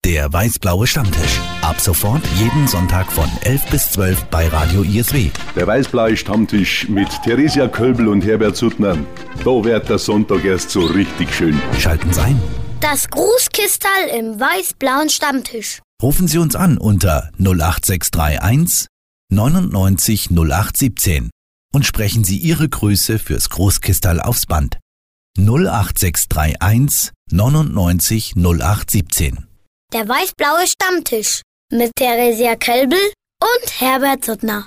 Der weiß-blaue Stammtisch. Ab sofort jeden Sonntag von 11 bis 12 bei Radio ISW. Der weiß-blaue Stammtisch mit Theresia Kölbl und Herbert Suttner. Da wird der Sonntag erst so richtig schön. Schalten Sie ein. Das Grußkistal im weiß-blauen Stammtisch. Rufen Sie uns an unter 08631 99 0817 und sprechen Sie Ihre Grüße fürs Großkistal aufs Band. 08631 99 0817. Der weiß-blaue Stammtisch mit Theresia Kölbl und Herbert Suttner.